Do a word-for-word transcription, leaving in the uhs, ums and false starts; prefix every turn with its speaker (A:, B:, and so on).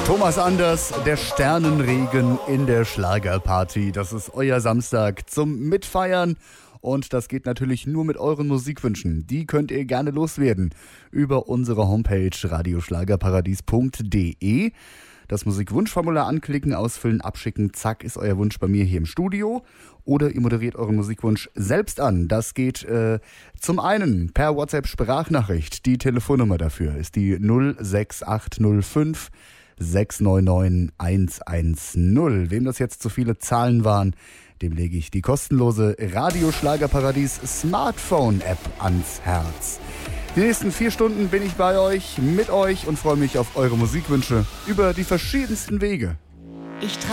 A: Thomas Anders, der Sternenregen in der Schlagerparty. Das ist euer Samstag zum Mitfeiern. Und das geht natürlich nur mit euren Musikwünschen. Die könnt ihr gerne loswerden über unsere Homepage radioschlagerparadies punkt de. Das Musikwunschformular anklicken, ausfüllen, abschicken. Zack, ist euer Wunsch bei mir hier im Studio. Oder ihr moderiert euren Musikwunsch selbst an. Das geht äh, zum einen per WhatsApp-Sprachnachricht. Die Telefonnummer dafür ist die null sechs acht null fünf sechs neun neun eins eins null. Wem das jetzt zu viele Zahlen waren, dem lege ich die kostenlose Radioschlagerparadies Smartphone-App ans Herz. Die nächsten vier Stunden bin ich bei euch, mit euch und freue mich auf eure Musikwünsche über die verschiedensten Wege.
B: Ich